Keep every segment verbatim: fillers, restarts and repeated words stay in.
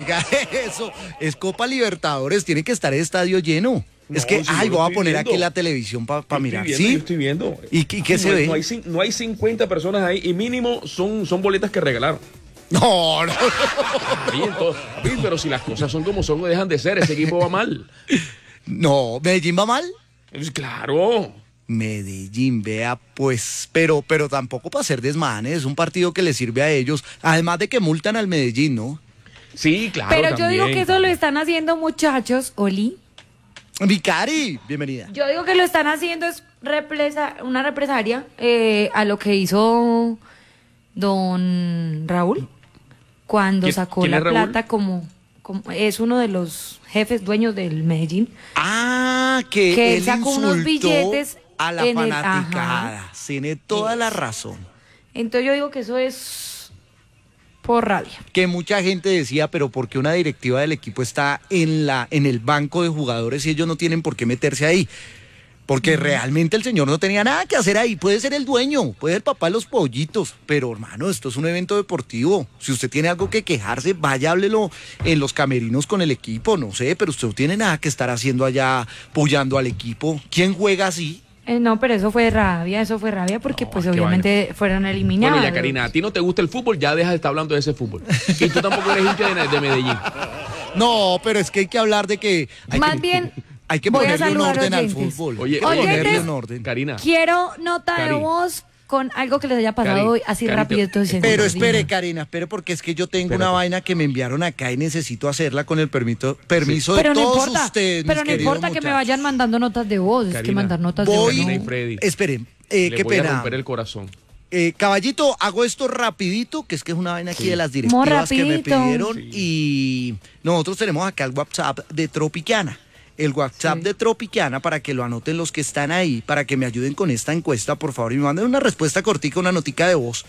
diga eso. Es Copa Libertadores, tiene que estar el estadio lleno. No, es que, si ay, voy a poner viendo. Aquí la televisión para pa mirar. Viendo, ¿Sí? Yo estoy viendo. ¿Y, y qué no, se ve? No hay, no hay cincuenta personas ahí y mínimo son, son boletas que regalaron. No, no. Bien, todo, bien, pero si las cosas son como son, no dejan de ser. Ese equipo va mal. No, ¿Medellín va mal? Pues claro. Medellín, vea, pues, pero, pero tampoco para hacer desmanes, es un partido que le sirve a ellos, además de que multan al Medellín, ¿no? Sí, claro. Pero también, yo digo que eso también. lo están haciendo, muchachos, Oli. Vicari, bienvenida. Yo digo que lo están haciendo es represa, una represalia eh, a lo que hizo don Raúl cuando ¿Quién, sacó quién la es Raúl? plata como, como es uno de los jefes dueños del Medellín. Ah, que, Que él sacó unos insultó billetes a la en el- fanaticada. ajá. Tiene toda la razón. Entonces yo digo que eso es por rabia. Que mucha gente decía, pero ¿por qué una directiva del equipo está en la en el banco de jugadores y ellos no tienen por qué meterse ahí? Porque realmente el señor no tenía nada que hacer ahí. Puede ser el dueño, puede ser el papá de los pollitos, pero hermano, esto es un evento deportivo. Si usted tiene algo que quejarse, vaya, háblelo en los camerinos con el equipo, no sé, pero usted no tiene nada que estar haciendo allá, apoyando al equipo. ¿Quién juega así? Eh, no, pero eso fue rabia, eso fue rabia porque No, pues qué obviamente fueron eliminados. Bueno, ya Karina, a ti no te gusta el fútbol, ya deja de estar hablando de ese fútbol. Y tú tampoco eres hincha de, de Medellín. No, pero es que hay que hablar de que... Hay Más que, bien, hay que voy a ponerle un saludar orden al oyentes. fútbol. Oye, hay que oye, ponerle oyentes, un orden. Karina. Quiero nota Cari. de voz con algo que les haya pasado Cari, hoy, así Cari, rápido. te- Entonces, Pero sí. espere, Karina, espere, porque es que yo tengo Espérate. una vaina que me enviaron acá y necesito hacerla con el permiso, permiso Pero de no todos importa, ustedes, pero mis no queridos importa que me muchachos. vayan mandando notas de voz, es que Karina, mandar notas de voz. Voy, Karina y no. Freddy. esperen, eh, Le qué voy a pena. romper el corazón. Eh, caballito, hago esto rapidito, que es que es una vaina aquí Sí. de las Muy directivas que me rapidito. pidieron Sí. y nosotros tenemos acá el WhatsApp de Tropicana. El WhatsApp Sí. de Tropicana, para que lo anoten los que están ahí, para que me ayuden con esta encuesta, por favor, y me manden una respuesta cortica, una notica de voz.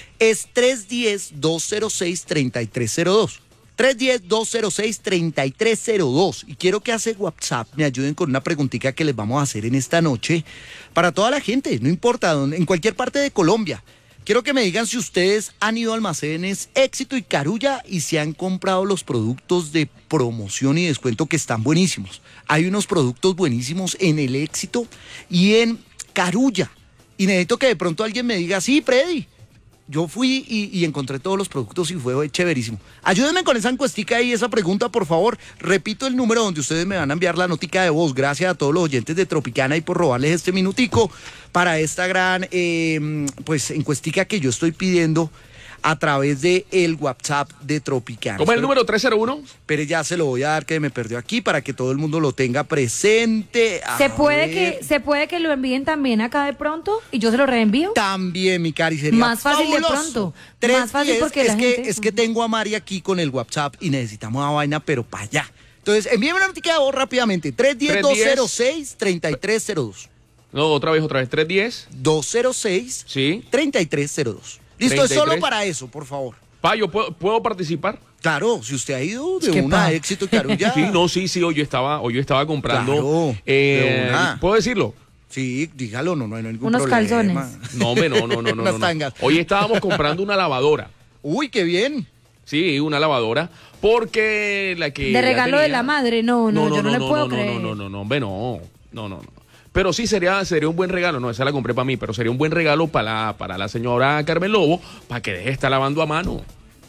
Es tres uno cero, dos cero seis, tres tres cero dos. tres uno cero, dos cero seis, tres tres cero dos. Y quiero que hace WhatsApp me ayuden con una preguntita que les vamos a hacer en esta noche para toda la gente, no importa, dónde, en cualquier parte de Colombia. Quiero que me digan si ustedes han ido a almacenes Éxito y Carulla y si han comprado los productos de promoción y descuento que están buenísimos. Hay unos productos buenísimos en el Éxito y en Carulla. Y necesito que de pronto alguien me diga, sí, Freddy, yo fui y, y encontré todos los productos y fue chéverísimo. Ayúdenme con esa encuestica y esa pregunta, por favor. Repito el número donde ustedes me van a enviar la notica de voz. Gracias a todos los oyentes de Tropicana y por robarles este minutico para esta gran eh, pues encuestica que yo estoy pidiendo a través de el WhatsApp de Tropicana. ¿Cómo es el número tres cero uno? Pero ya se lo voy a dar que me perdió aquí para que todo el mundo lo tenga presente. A ¿Se puede, ver. que, ¿Se puede que lo envíen también acá de pronto y yo se lo reenvío? También, mi cari, sería Más fácil de fabuloso. pronto. Tres, Más fácil diez, porque es la que, gente- es que tengo a Mari aquí con el WhatsApp y necesitamos una vaina, pero para allá. Entonces, envíenme una noticia de voz rápidamente. tres uno cero, dos cero seis, tres tres cero dos. No, otra vez, otra vez. tres diez. dos cero seis, Sí. tres tres cero dos. Listo, es treinta y solo tres. para eso, por favor. Pa, ¿yo puedo, puedo participar? Claro, si usted ha ido de Es que una pa. Éxito y Carulla. Sí, no, sí, sí. Hoy yo estaba, hoy yo estaba comprando. Claro, eh, de una. ¿Puedo decirlo? Sí, dígalo, no, no hay ningún Unos problema. calzones. No, hombre, no, no, no, no. Unas no, no. tangas. Hoy estábamos comprando una lavadora. Uy, qué bien. Sí, una lavadora. Porque la que. De ya regalo de tenía- la madre, no, no, yo no, le puedo no, creer. No, no, no, no, hombre, no. No, no, no. Pero sí sería, sería un buen regalo. No, esa la compré para mí, pero sería un buen regalo para la, para la señora Carmen Lobo, para que deje de estar lavando a mano.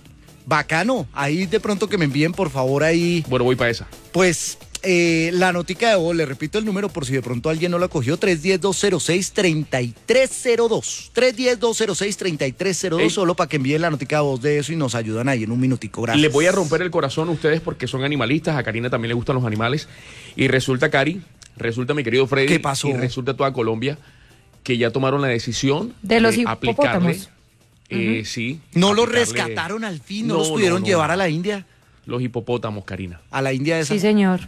Bacano. Ahí de pronto que me envíen, por favor, ahí. Bueno, voy para esa. Pues eh, la notica de voz, le repito el número por si de pronto alguien no la cogió, tres uno cero, dos cero seis, tres tres cero dos. tres uno cero, dos cero seis, tres tres cero dos, Ey. solo para que envíen la notica de voz de eso y nos ayudan ahí en un minutico. Gracias. Les voy a romper el corazón a ustedes porque son animalistas. A Karina también le gustan los animales. Y resulta, Cari, resulta, mi querido Freddy. ¿Qué pasó? Y resulta toda Colombia que ya tomaron la decisión De los aplicarle. hipopótamos. Eh, sí. No lo aplicarle- rescataron al fin, no, No, los pudieron no, no. llevar a la India. Los hipopótamos, Karina. A la India esa. Sí, señor.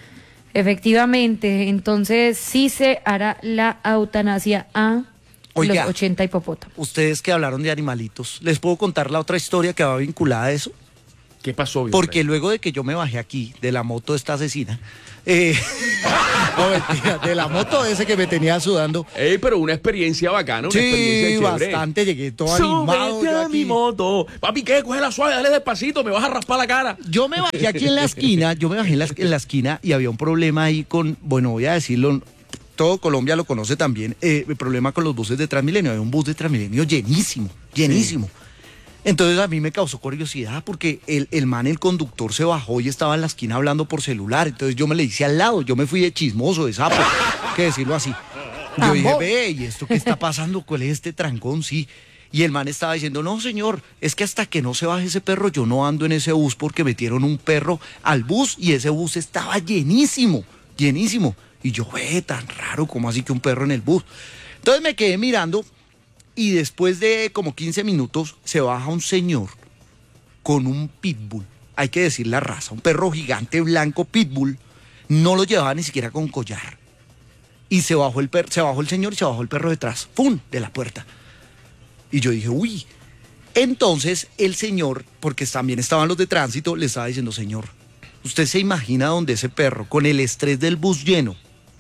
Efectivamente, entonces sí se hará la eutanasia a Oiga. los ochenta hipopótamos. Ustedes que hablaron de animalitos, ¿les puedo contar la otra historia que va vinculada a eso? ¿Qué pasó, viejo Porque Freddy? luego de que yo me bajé aquí de la moto esta asesina, eh, No, mentira, de la moto ese que me tenía sudando. Ey, pero una experiencia bacana, una experiencia Sí, chévere. bastante, llegué todo animado. Súbete yo a aquí. mi moto. Papi, ¿qué? Coge la suave, dale despacito, me vas a raspar la cara. Yo me bajé aquí en la esquina, yo me bajé en la, en la esquina y había un problema ahí con, bueno, voy a decirlo, todo Colombia lo conoce también, eh, el problema con los buses de Transmilenio. Había un bus de Transmilenio llenísimo, llenísimo. Sí. Entonces a mí me causó curiosidad porque el, el man, el conductor, se bajó y estaba en la esquina hablando por celular. Entonces yo me le hice al lado, yo me fui de chismoso, de sapo, que decirlo así. Yo dije, ve, ¿y esto qué está pasando? ¿Cuál es este trancón? Sí. Y el man estaba diciendo, no, señor, es que hasta que no se baje ese perro, yo no ando en ese bus porque metieron un perro al bus y ese bus estaba llenísimo, llenísimo. Y yo, ve, tan raro, ¿cómo así que un perro en el bus? Entonces me quedé mirando y después de como quince minutos se baja un señor con un pitbull, hay que decir la raza, un perro gigante blanco pitbull, no lo llevaba ni siquiera con collar. Y se bajó el per- se bajó el señor y se bajó el perro detrás, ¡pum!, de la puerta. Y yo dije, uy. Entonces el señor, porque también estaban los de tránsito, le estaba diciendo, señor, ¿usted se imagina donde ese perro, con el estrés del bus lleno,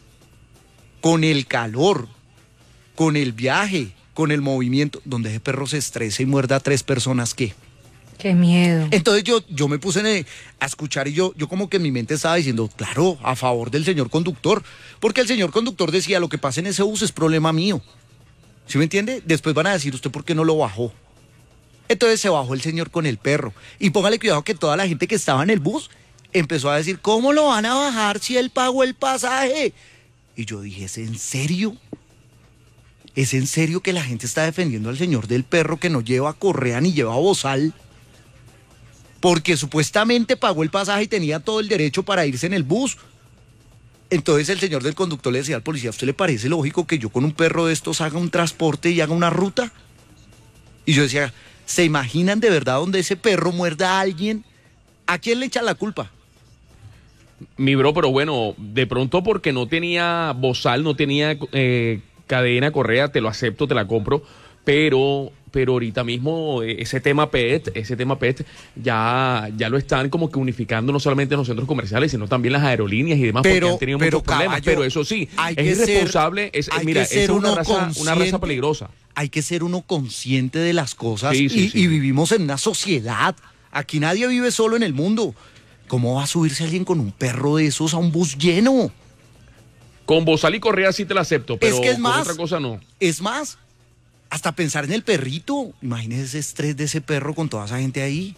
con el calor, con el viaje, con el movimiento, donde ese perro se estresa y muerda a tres personas, qué? Qué miedo. Entonces yo, yo me puse en- a escuchar y yo, yo como que en mi mente estaba diciendo, claro, a favor del señor conductor, porque el señor conductor decía, lo que pasa en ese bus es problema mío. ¿Sí me entiende? Después van a decir, ¿usted por qué no lo bajó? Entonces se bajó el señor con el perro. Y póngale cuidado que toda la gente que estaba en el bus empezó a decir, ¿cómo lo van a bajar si él pagó el pasaje? Y yo dije, ¿es en serio? ¿Es en serio que la gente está defendiendo al señor del perro que no lleva correa ni lleva bozal? Porque supuestamente pagó el pasaje y tenía todo el derecho para irse en el bus. Entonces el señor del conductor le decía al policía, ¿a usted le parece lógico que yo con un perro de estos haga un transporte y haga una ruta? Y yo decía, ¿se imaginan de verdad donde ese perro muerda a alguien? ¿A quién le echan la culpa? Mi bro, pero bueno, de pronto porque no tenía bozal, no tenía eh, cadena, correa, te lo acepto, te la compro, pero... pero ahorita mismo eh, ese tema P E T, ese tema P E T ya, ya lo están como que unificando no solamente en los centros comerciales, sino también las aerolíneas y demás, Pero- porque han tenido pero, muchos problemas. caballo, Pero eso sí, hay es que ser- irresponsable, es, hay mira, que ser esa es una uno raza, una consciente. raza peligrosa. Hay que ser uno consciente de las cosas Sí, sí, y, sí. y vivimos en una sociedad. Aquí nadie vive solo en el mundo. ¿Cómo va a subirse alguien con un perro de esos a un bus lleno? Con bozal y correa sí te la acepto, pero es que es con más, otra cosa no. es más, hasta pensar en el perrito. Imagínese ese estrés de ese perro con toda esa gente ahí.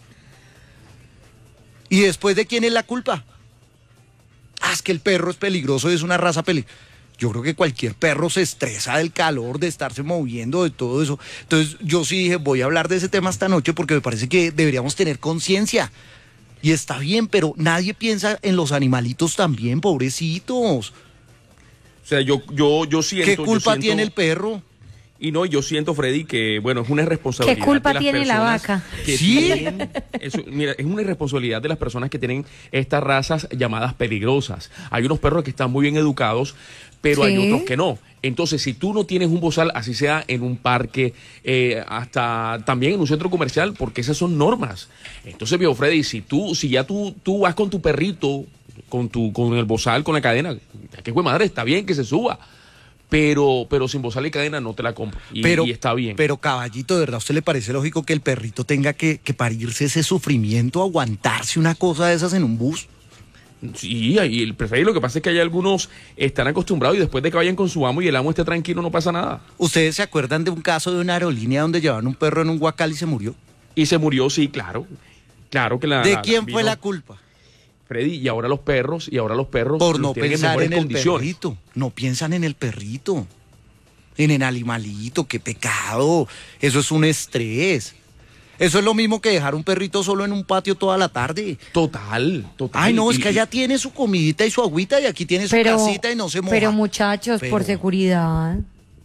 ¿Y después de quién es la culpa? Ah, es que el perro es peligroso y es una raza peligrosa. Yo creo que cualquier perro se estresa del calor, de estarse moviendo, de todo eso. Entonces yo sí dije, voy a hablar de ese tema esta noche porque me parece que deberíamos tener conciencia. Y está bien, pero nadie piensa en los animalitos también, pobrecitos. O sea, yo, yo, yo siento... ¿Qué yo culpa siento- tiene el perro? Y no, yo siento, Freddy, que, bueno, es una irresponsabilidad. ¿Qué culpa de las tiene la personas vaca? que ¿Sí? tienen- eso, mira, es una irresponsabilidad de las personas que tienen estas razas llamadas peligrosas. Hay unos perros que están muy bien educados, pero hay Sí. otros que no. Entonces, si tú no tienes un bozal, así sea en un parque, eh, hasta también en un centro comercial, porque esas son normas. Entonces, viejo Freddy, si tú, si ya tú, tú vas con tu perrito, con tu, con el bozal, con la cadena, que güey madre, está bien que se suba. Pero, pero sin bozal y cadena no te la compro. Y, Pero, y está bien. Pero caballito, ¿de verdad a usted le parece lógico que el perrito tenga que, que parirse ese sufrimiento, aguantarse una cosa de esas en un bus? Sí, y el preferido, lo que pasa es que hay algunos están acostumbrados y después de que vayan con su amo y el amo esté tranquilo no pasa nada. ¿Ustedes se acuerdan de un caso de una aerolínea donde llevaban un perro en un guacal y se murió? Y se murió, sí, claro. Claro que la... ¿De la- quién vino fue la culpa? Freddy, y ahora los perros, y ahora los perros Por los no tienen pensar mejores en el condiciones. perrito. No piensan en el perrito. En el animalito, qué pecado. Eso es un estrés. Eso es lo mismo que dejar un perrito solo en un patio toda la tarde. Total, total. Ay, no, es Y- que y- allá tiene su comidita y su agüita y aquí tiene su Pero, casita y no se moja. pero muchachos, por Pero- seguridad.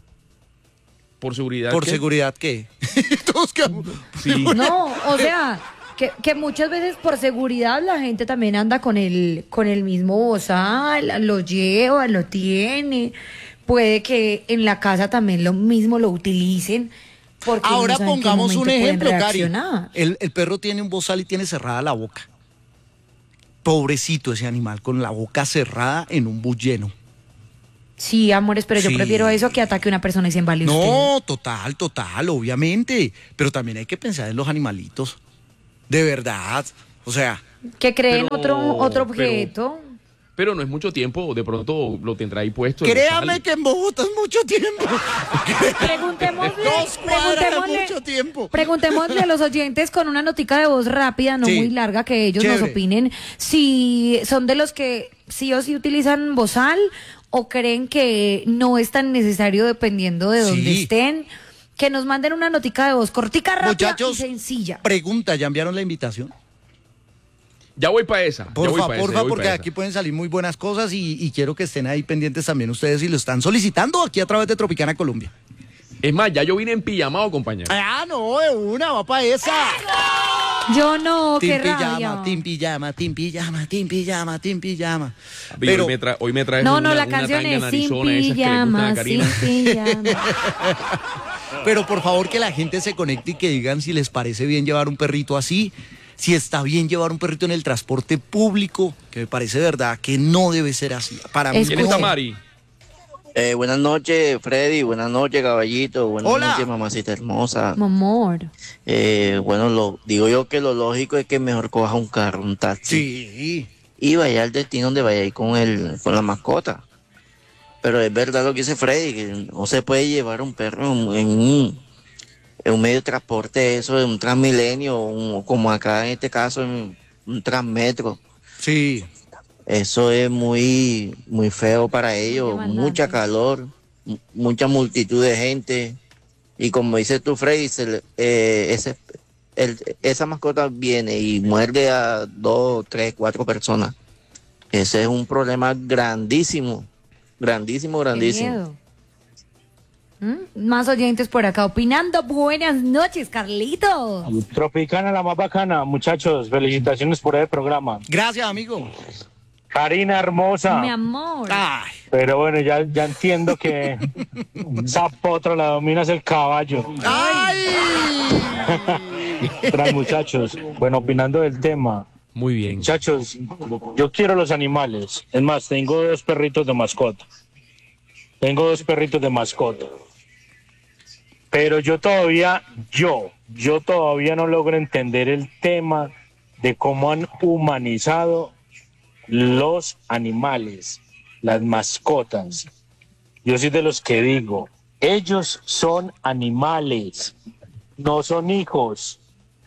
Por seguridad. ¿Por ¿qué? seguridad qué? Todos quedamos- Sí. No, o sea, que, que muchas veces por seguridad la gente también anda con el, con el mismo bozal, lo lleva, lo tiene. Puede que en la casa también lo mismo lo utilicen. Porque Ahora no saben en qué pongamos un momento pueden ejemplo, Cari. reaccionar. El, el perro tiene un bozal y tiene cerrada la boca. Pobrecito ese animal con la boca cerrada en un bus lleno. Sí, amores, pero yo Sí. prefiero eso que ataque a una persona y se embale usted. No, total, total, obviamente. Pero también hay que pensar en los animalitos. De verdad. O sea, Que creen Pero- otro, otro pero- objeto. Pero no es mucho tiempo, de pronto lo tendrá ahí puesto. el créame bozal. que en Bogotá es mucho tiempo. Preguntémosle, Dos cuadras es preguntémosle, mucho tiempo. preguntémosle a los oyentes con una notica de voz rápida, no Sí. muy larga, que ellos Chévere. nos opinen si son de los que sí o sí utilizan bozal o creen que no es tan necesario dependiendo de dónde Sí. estén. Que nos manden una notica de voz cortica, rápida Muchachos, y sencilla. pregunta, ¿ya enviaron la invitación? Ya voy para esa. ya voy Porfa, pa' esa, porfa, ya voy porque pa' aquí esa. pueden salir muy buenas cosas y, y quiero que estén ahí pendientes también ustedes y lo están solicitando aquí a través de Tropicana Colombia. Es más, ya yo vine en pijamado, compañero. Ah, no, de una, va para esa. Yo no, qué Team rabia. pijama, team pijama, team pijama, team pijama, team pijama. Papi, Pero, hoy, me tra- hoy me traes No, una, no, la una canción tanga es sin narizona, esas que le gustan a pijama, sin Karina. pijama. pero por favor que la gente se conecte y que digan si les parece bien llevar un perrito así, si está bien llevar un perrito en el transporte público, que me parece verdad que no debe ser así. Para mí, Es ¿Quién no. está, Escuche. Mari? Eh, buenas noches, Freddy. Buenas noches, caballito. Buenas Hola. noches, mamacita hermosa. Mi amor. Eh, bueno, lo, digo yo que lo lógico es que mejor coja un carro, un taxi. Sí. Y vaya al destino donde vaya a ir con, el, con la mascota. Pero es verdad lo que dice Freddy, que no se puede llevar un perro en, en un, en un medio de transporte, eso de un Transmilenio, un- como acá en este caso, en un Transmetro. Sí. Eso es muy, muy feo para ellos, demandante. mucha calor, mu- mucha multitud de gente. Y como dice tú, Freddy, se le- eh, ese, el- esa mascota viene y muerde a dos, tres, cuatro personas. Ese es un problema grandísimo, grandísimo, Qué grandísimo. miedo. ¿Mm? Más oyentes por acá opinando. Buenas noches, Carlito. Tropicana, la más bacana, muchachos, felicitaciones por el programa. Gracias, amigo. Karina hermosa, Mi amor. Ay, pero bueno, ya, ya entiendo que esa potra la dominas el caballo. ay. Tras muchachos, bueno, opinando del tema, Muy bien. muchachos, yo quiero los animales. Es más, tengo dos perritos de mascota. Tengo dos perritos de mascota. Pero yo todavía, yo, yo todavía no logro entender el tema de cómo han humanizado los animales, las mascotas. Yo soy de los que digo, ellos son animales, no son hijos.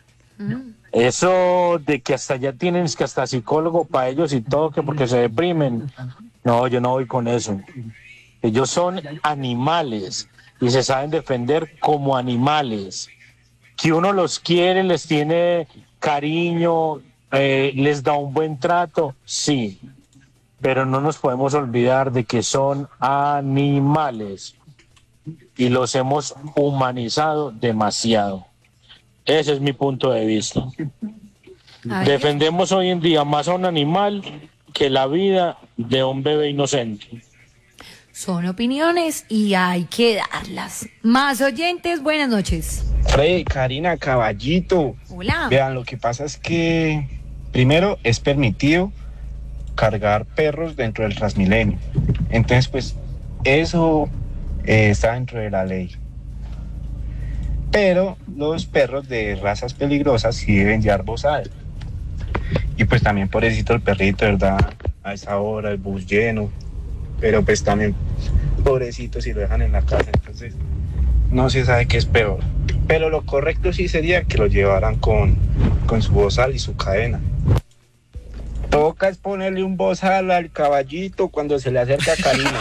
Eso de que hasta ya tienen que hasta psicólogo para ellos y todo, que porque se deprimen. No, yo no voy con eso. Ellos son animales y se saben defender como animales. Que uno los quiere, les tiene cariño, eh, les da un buen trato, sí. Pero no nos podemos olvidar de que son animales y los hemos humanizado demasiado. Ese es mi punto de vista. Ay, Defendemos hoy en día más a un animal que la vida de un bebé inocente. son opiniones y hay que darlas. Más oyentes, buenas noches. Freddy, Karina, caballito. Hola. Vean, lo que pasa es que primero es permitido cargar perros dentro del Transmilenio. Entonces, pues, eso eh, está dentro de la ley. Pero los perros de razas peligrosas sí deben llevar bozal. Y pues también pobrecito el perrito, ¿verdad? A esa hora, el bus lleno. Pero pues también pobrecito si lo dejan en la casa. Entonces, no se sabe qué es peor. Pero lo correcto sí sería que lo llevaran con, con su bozal y su cadena. Toca es ponerle un bozal al caballito cuando se le acerca a Karina.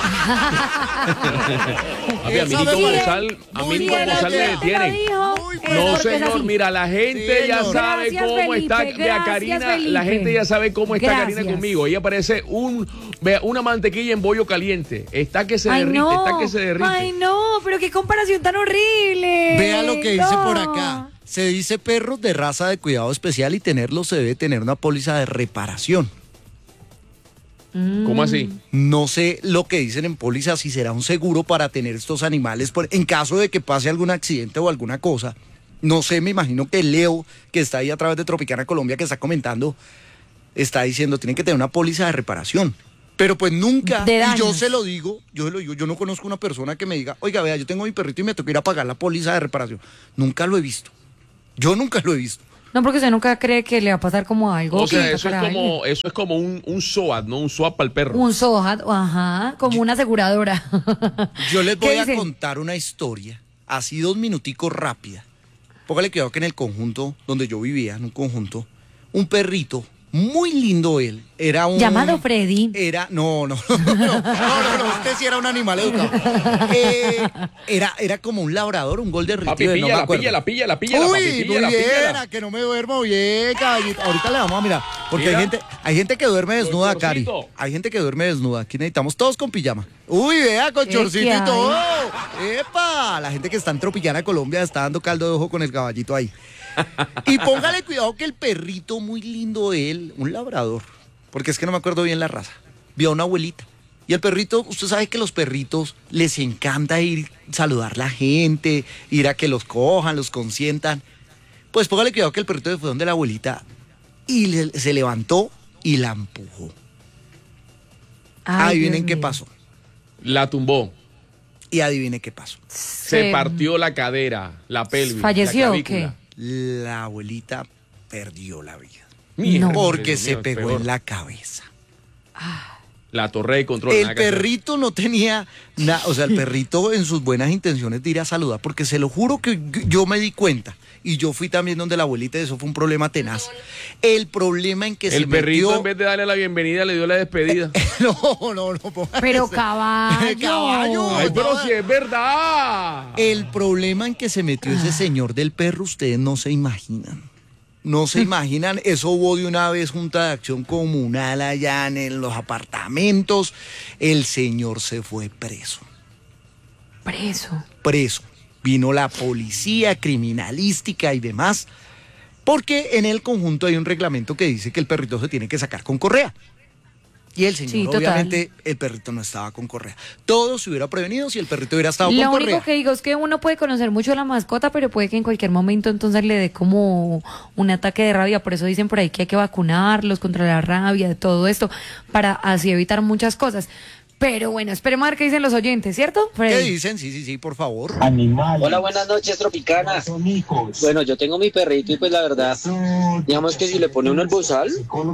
Papi, a mí Esa ni me con parece bozal, a mí muy ni con buena bozal me idea. detienen. Muy buena. No, porque es señor, así. mira, la gente Sí, ya señor. sabe Gracias, cómo Felipe, está. Vea, gracias, Karina, Felipe. la gente ya sabe cómo está Gracias. Karina conmigo. Ella parece un, vea, una mantequilla en bollo caliente. Está que se Ay, derrite, no. está que se derrite. Ay, no, pero qué comparación tan horrible. Vea lo que dice No. por acá. Se dice perros de raza de cuidado especial y tenerlos se debe tener una póliza de reparación. ¿Cómo así? No sé lo que dicen en póliza, si será un seguro para tener estos animales por- en caso de que pase algún accidente o alguna cosa. No sé, me imagino que Leo, que está ahí a través de Tropicana Colombia, que está comentando, está diciendo, tienen que tener una póliza de reparación. Pero pues nunca, De y yo daños. se lo digo, yo se lo digo, yo no conozco una persona que me diga, oiga, vea, yo tengo mi perrito y me toca ir a pagar la póliza de reparación. Nunca lo he visto. Yo nunca lo he visto. No, porque usted nunca cree que le va a pasar como algo. O que sea, le eso es pasará a alguien. como, eso es como un, un SOAT, ¿no? Un SOAT para el perro. Un SOAT, ajá, como una aseguradora. Yo les ¿Qué voy a dicen? contar una historia, así dos minuticos rápida. Póngale cuidado que en el conjunto donde yo vivía, en un conjunto, un perrito, muy lindo él, era un... Llamado Freddy. Era, no, no, no, no, no, no, no, usted sí era un animal educado. Eh, era, era como un labrador, un golden Papi, retriever, no me píllala, acuerdo. píllala, píllala, píllala, Uy, papi, muy píllala, bien, píllala. a que no me duermo bien, caballito. Ahorita le vamos a mirar, porque Mira. hay gente, hay gente que duerme desnuda, Cari. chorcito. Hay gente que duerme desnuda. Aquí necesitamos todos con pijama. Uy, vea, con ¿Qué chorcito y hay? todo. ¡Epa! La gente que está en Tropicana, Colombia, está dando caldo de ojo con el caballito ahí. Y póngale cuidado que el perrito, muy lindo él, un labrador, porque es que no me acuerdo bien la raza, vio a una abuelita. Y el perrito, usted sabe que los perritos les encanta ir a saludar a la gente, ir a que los cojan, los consientan. Pues póngale cuidado que el perrito se fue donde la abuelita y le- se levantó y la empujó. Ay, Adivinen Dios qué mío. pasó. La tumbó. Y adivine qué pasó. Se partió la cadera, la pelvis. ¿Falleció la o clavícula. La abuelita perdió la vida. Mierda, No. Porque Dios se mío, es pegó peor. en la cabeza. La torre de control. El nada que hacer. perrito no tenía nada, o sea, el perrito en sus buenas intenciones de ir a saludar, porque se lo juro que yo me di cuenta, y yo fui también donde la abuelita, y eso fue un problema tenaz. El problema en que se El perrito, metió... en vez de darle la bienvenida, le dio la despedida. No, no, no. ponga Pero ese. caballo. Caballo. Ay, pero no. si es verdad. El problema en que se metió ese señor del perro, ustedes no se imaginan. No se imaginan, eso hubo de una vez junta de acción comunal allá en, en los apartamentos. El señor se fue preso. Preso. Preso. Vino la policía criminalística y demás, porque en el conjunto hay un reglamento que dice que el perrito se tiene que sacar con correa. Y el señor, Sí, total. obviamente, el perrito no estaba con correa. Todo se hubiera prevenido si el perrito hubiera estado Lo con único correa. que digo es que uno puede conocer mucho a la mascota, pero puede que en cualquier momento entonces le dé como un ataque de rabia. Por eso dicen por ahí que hay que vacunarlos contra la rabia, todo esto, para así evitar muchas cosas. Pero bueno, esperemos a ver qué dicen los oyentes, ¿cierto, ¿Qué Freddy? dicen? Sí, sí, sí, por favor. Animales. Hola, buenas noches, Tropicana. Son hijos. Bueno, yo tengo mi perrito y pues la verdad, digamos que si le pone uno el bozal,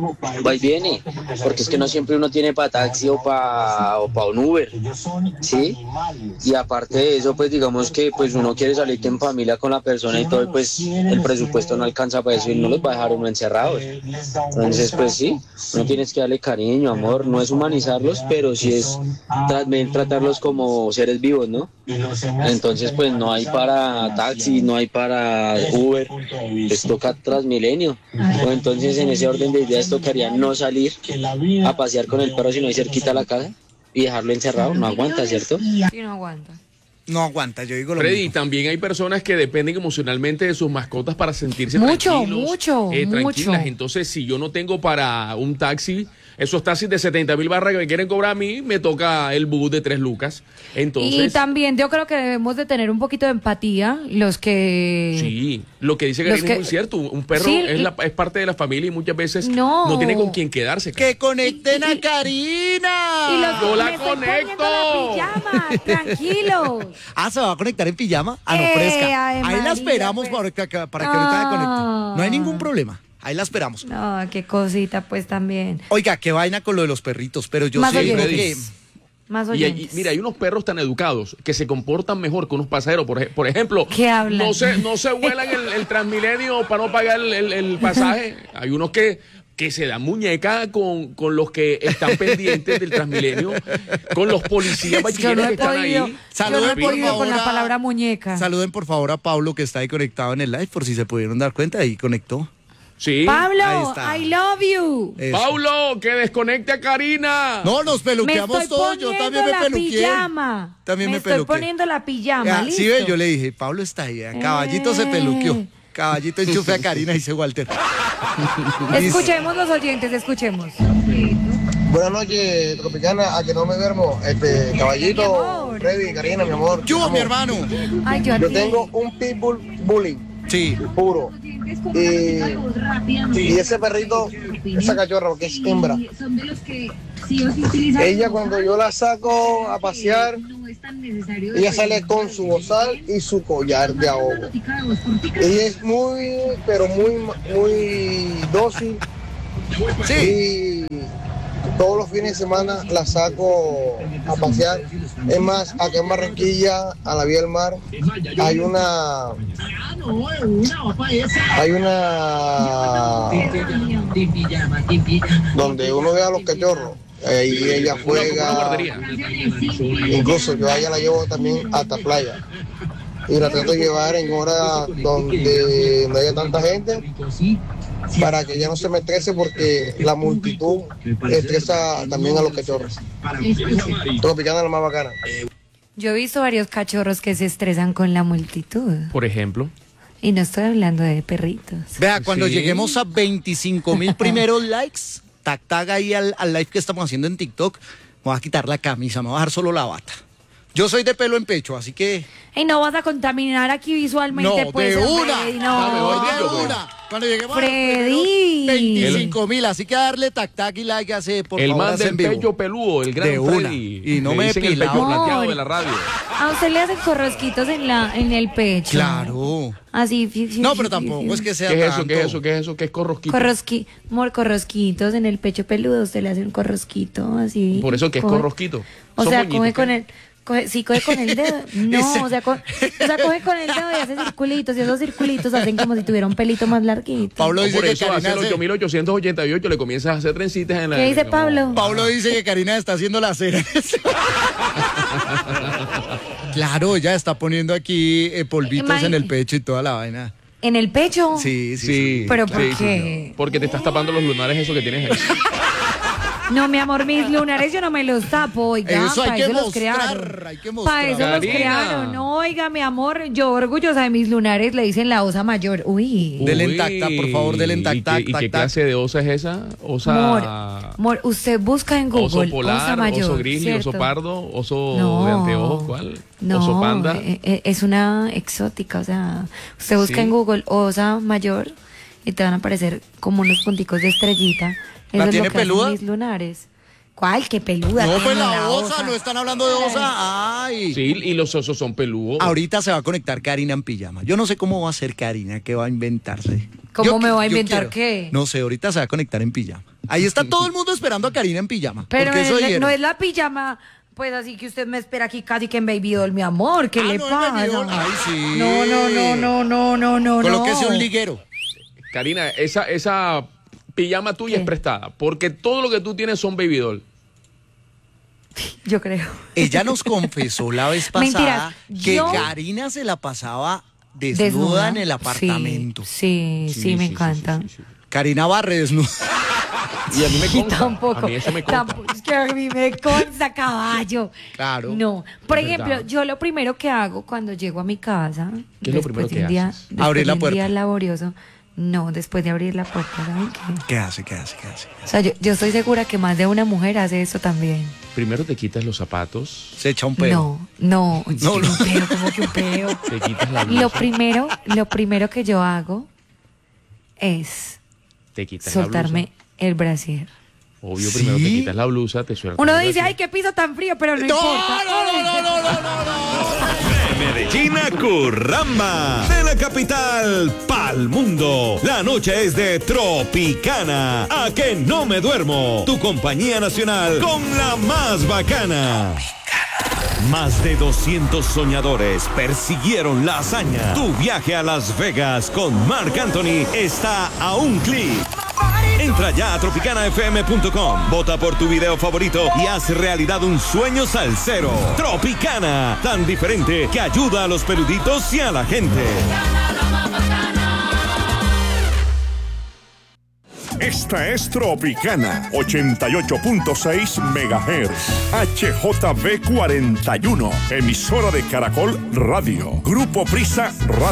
va y viene, porque es que no siempre uno tiene para taxi o para o pa un Uber, ¿sí? Y aparte de eso, pues digamos que pues uno quiere salir en familia con la persona y todo, y pues el presupuesto no alcanza para eso y no los va a dejar uno encerrados. Entonces, pues sí, uno tienes que darle cariño, amor, no es humanizarlos, pero sí es también tratarlos como seres vivos, ¿no? Entonces, pues no hay para taxi, no hay para Uber, les toca Transmilenio. O entonces, en ese orden de ideas, tocaría no salir a pasear con el perro, sino ir cerquita a la casa y dejarlo encerrado. No aguanta, ¿cierto? Sí, no aguanta. No aguanta, yo digo lo Freddy, mismo. también hay personas que dependen emocionalmente de sus mascotas para sentirse Mucho, tranquilos. mucho, eh, tranquilas. mucho. Entonces, si yo no tengo para un taxi, esos taxis de setenta mil barras que me quieren cobrar a mí, me toca el bus de tres lucas. Entonces, Y también yo creo que debemos de tener un poquito de empatía, los que... sí, lo que dice Los Karina que- es muy cierto. Un perro Sí, es, la- es parte de la familia y muchas veces No. no, tiene con quién quedarse. ¡Que conecten a Karina! Y los Yo la me estoy conecto. poniendo la pijama, tranquilos. Ah, ¿se va a conectar en pijama? Ah, no, Eh, fresca. Ave Ahí María, la esperamos pues. para que, para que ahorita se Ah. conecte. No hay ningún problema. Ahí la esperamos. No, qué cosita pues también. Oiga, qué vaina con lo de los perritos, pero yo Más sí creo que... oyentes. Más Y, hay- oyentes. mira, hay unos perros tan educados que se comportan mejor que unos pasajeros. Por, ej- por ejemplo, ¿Qué hablan? no se, no se vuelan el, el Transmilenio para no pagar el, el- el pasaje. Hay unos que, que se dan muñeca con, con los que están pendientes del Transmilenio, con los policías Yo no bachilleros he que están podido, ahí. yo no he Saluden, por podido con la favor, a- palabra muñeca. Saluden por favor a Pablo que está ahí conectado en el live, por si se pudieron dar cuenta, ahí conectó. Sí. Ahí Pablo, está. I love you. Eso. Paulo, que desconecte a Karina. No, nos Me peluqueamos estoy todos, yo poniendo también me la peluqué. pijama. También me, estoy peluqué. poniendo la pijama, Ah, listo. sí, ve, yo le dije, Pablo está ahí, vea, Caballito se Eh. peluqueó. Caballito enchufe a Karina, dice Walter. Escuchemos los oyentes, escuchemos. Buenas noches, Tropicana, a que no me duermo. Este, Mi caballito, amor. Freddy, Karina, mi amor. ¿Qué hubo, Amo. mi hermano? Ay, yo, a Yo ti. tengo un pitbull bullying Sí. puro. Y, y ese perrito, esa cachorra, que es hembra, ella cuando yo la saco a pasear, ella sale con su bozal y su collar de ahogo. Ella es muy, pero muy, muy dócil. Sí. Y todos los fines de semana la saco a pasear. Es más, acá en Barranquilla, a la vía del mar, hay una... Hay una... donde uno ve a los cachorros. Ahí ella juega. Incluso yo a ella la llevo también hasta playa. Y la trato de llevar en horas donde no haya tanta gente, para que ella no se me estrese, porque la multitud estresa también a los cachorros. Tropicana es la más bacana. Yo he visto varios cachorros que se estresan con la multitud. Por ejemplo. Y no estoy hablando de perritos. Vea, cuando Sí. lleguemos a veinticinco mil primeros likes, tac, tac ahí al, al live que estamos haciendo en TikTok, me voy a quitar la camisa, me voy a dejar solo la bata. Yo soy de pelo en pecho, así que... Y no vas a contaminar aquí visualmente, No, pues. de hombre, una. no. mejor dicho, de una. Cuando lleguemos Freddy. a los veinticinco mil, así que darle tac, tac y like, hace, por El favor, man hace del en vivo. pecho peludo, el gran De una. Freddy. Y no Le me he dicen el pilado. pecho plateado Amor. de la radio. A usted le hacen corrosquitos en la en el pecho. Claro. Así. fi- fi- No, fi- pero fi- tampoco fi- es que sea ¿Qué es eso? tanto. ¿Qué es eso? ¿Qué es eso? ¿Qué es corrosquito? Corrosqui, mor, corrosquitos en el pecho peludo. Usted le hace un corrosquito así. Por eso que es Coge- corrosquito. O Son sea, moñitos, coge ¿qué? con el. Coge, sí, coge con el dedo. No, Ese- o sea, co- o sea, coge con el dedo y hace circulitos. Y esos circulitos hacen como si tuviera un pelito más larguito. Pablo No, dice por que eso Karina hace el hace- ocho mil ochocientos ochenta y ocho le comienzas a hacer trencitas en la... ¿Qué dice no. Pablo? Pablo dice que Karina está haciendo la cera. Claro, ella está poniendo aquí eh, polvitos Imagínate. en el pecho y toda la vaina. ¿En el pecho? Sí, sí, Sí. sí. ¿Pero por Sí, qué? Porque te estás tapando los lunares eso que tienes ahí. No, mi amor, mis lunares yo no me los tapo, oiga. Eso hay para que eso los mostrar, crearon. hay que mostrar. Para eso los Karina. crearon. No, oiga, mi amor, yo orgullosa de mis lunares, le dicen la osa mayor. Uy. Dele en Uy, tac, tac, por favor, dele en tac, ¿y qué- tac, ¿Y tac, qué tac. clase de osa es esa? Osa... Amor, amor, usted busca en Google Oso polar, osa mayor. oso grizzly, ¿cierto? oso pardo, oso No. de anteojos, ¿cuál? No, Oso panda. eh, eh, es una exótica, o sea, usted busca Sí. en Google osa mayor y te van a aparecer como unos punticos de estrellita. Eso ¿La es tiene lo que hacen peluda? mis lunares. ¿Cuál? ¿Qué peluda? No, pues tiene la osa, no están hablando de osa. Ay. Sí, y los osos son peludos. Ahorita se va a conectar Karina en pijama. Yo no sé cómo va a ser Karina, qué va a inventarse. ¿Cómo Yo me qui- va a yo inventar quiero. qué? No sé, ahorita se va a conectar en pijama. Ahí está todo el mundo esperando a Karina en pijama. Pero porque eso es la- dijeron. no es la pijama, pues así que usted me espera aquí casi que en Baby Doll, mi amor. ¿Qué Ah, le no, en pasa? Baby Doll. Ay, sí. No, no, no, no, no, no, no. Colóquese no. un liguero. Karina, esa, esa pijama tuya ¿Qué? es prestada, porque todo lo que tú tienes son baby doll. Yo creo. Ella nos confesó la vez pasada Mentiras, que yo- Karina se la pasaba desnuda, Desnuda. en el apartamento. Sí, sí, sí, me encanta. Karina barre desnuda. Y a mí me Y consta. tampoco, A mí eso me consta. tampoco, es que a mí me consta, caballo. Claro. No, por Es ejemplo, verdad. yo lo primero que hago cuando llego a mi casa, ¿Qué es lo después primero de que un día, haces? después Abrir la de un puerta. día laborioso, no, después de abrir la puerta, ¿saben qué? ¿Qué hace? ¿Qué hace? ¿Qué hace? O sea, yo, yo estoy segura que más de una mujer hace eso también. Primero te quitas los zapatos, Se echa un pedo. No, no, No, un no. peo, como que un peo. te quitas la blusa. Lo primero, lo primero que yo hago es te quitas soltarme la blusa. el brasier. Obvio, primero ¿Sí? te quitas la blusa, te sueltas. Uno el dice, brasier. ay, qué piso tan frío, pero no, No, importa. no, no, no, no, no, no, no. Medellín a Curramba, de la capital pa'l mundo. La noche es de Tropicana, a que no me duermo. Tu compañía nacional con la más bacana. Más de doscientos soñadores persiguieron la hazaña. Tu viaje a Las Vegas con Marc Anthony está a un clic. Entra ya a tropicana f m punto com, vota por tu video favorito y haz realidad un sueño salsero. Tropicana, tan diferente que ayuda a los peluditos y a la gente. Esta es Tropicana, ochenta y ocho punto seis megahertz, H J V cuarenta y uno, emisora de Caracol Radio, Grupo Prisa Radio.